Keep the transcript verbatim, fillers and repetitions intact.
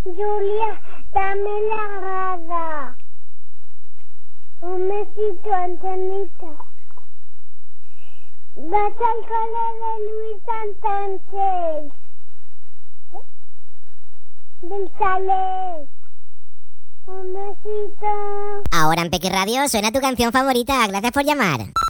Julia, dame la grada. Un besito, Antonita. Vas al cole de Luis Santánchez. Del chalet. Un besito. Ahora en Peque Radio suena tu canción favorita. Gracias por llamar.